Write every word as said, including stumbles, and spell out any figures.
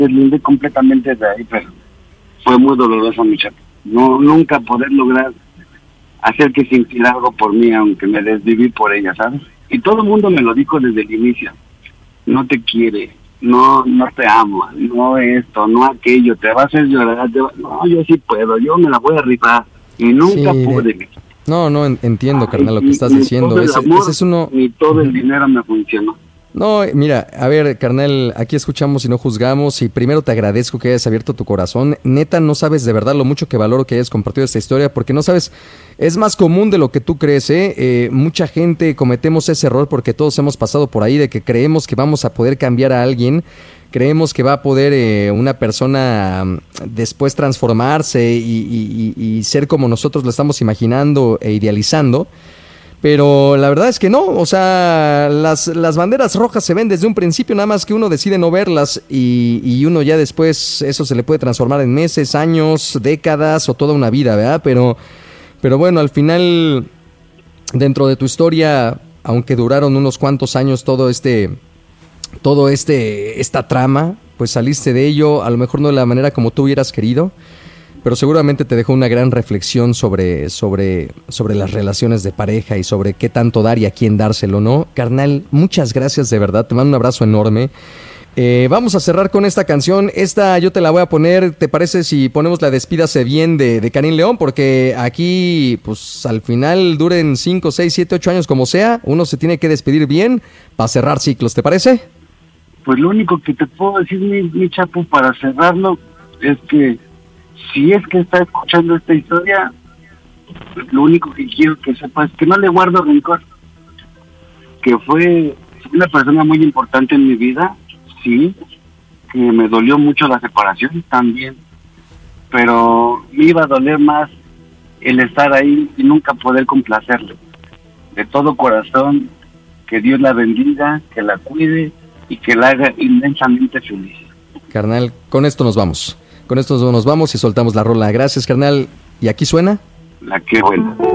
deslindé completamente de ahí, pero fue muy doloroso, mi Chapo. No, nunca poder lograr hacer que sintiera algo por mí, aunque me desviví por ella, ¿sabes? Y todo el mundo me lo dijo desde el inicio. No te quiere, no no te ama, no esto, no aquello, te va a hacer llorar. Te va... No, yo sí puedo, yo me la voy a rifar. Y nunca sí, pude. No, no, entiendo, Ay, carnal, lo que ni, estás ni diciendo. todo el Ese, amor, ese es uno... ni todo el dinero me funcionó. No, mira, a ver, carnal, aquí escuchamos y no juzgamos, y primero te agradezco que hayas abierto tu corazón. Neta, no sabes de verdad lo mucho que valoro que hayas compartido esta historia, porque no sabes, es más común de lo que tú crees, ¿eh? Eh, mucha gente cometemos ese error porque todos hemos pasado por ahí, de que creemos que vamos a poder cambiar a alguien, creemos que va a poder eh, una persona um, después transformarse y, y, y, y ser como nosotros lo estamos imaginando e idealizando. Pero la verdad es que no, o sea, las, las banderas rojas se ven desde un principio, nada más que uno decide no verlas y, y uno ya después eso se le puede transformar en meses, años, décadas o toda una vida, ¿verdad? Pero, pero bueno, al final, dentro de tu historia, aunque duraron unos cuantos años todo este, todo este, esta trama, pues saliste de ello, a lo mejor no de la manera como tú hubieras querido, pero seguramente te dejó una gran reflexión sobre, sobre, sobre las relaciones de pareja y sobre qué tanto dar y a quién dárselo, ¿no? Carnal, muchas gracias de verdad, te mando un abrazo enorme. Eh, vamos a cerrar con esta canción, esta yo te la voy a poner, ¿te parece si ponemos la Despídase Bien de, de Karim León? Porque aquí, pues al final duren cinco, seis, siete, ocho años como sea, uno se tiene que despedir bien para cerrar ciclos, ¿te parece? Pues lo único que te puedo decir, mi, mi Chapo, para cerrarlo, es que si es que está escuchando esta historia, lo único que quiero que sepa es que no le guardo rencor, que fue una persona muy importante en mi vida, sí, que me dolió mucho la separación también, pero me iba a doler más el estar ahí y nunca poder complacerle. De todo corazón, que Dios la bendiga, que la cuide y que la haga inmensamente feliz. Carnal, con esto nos vamos. Con esto nos vamos y soltamos la rola. Gracias, carnal. ¿Y aquí suena? La que buena.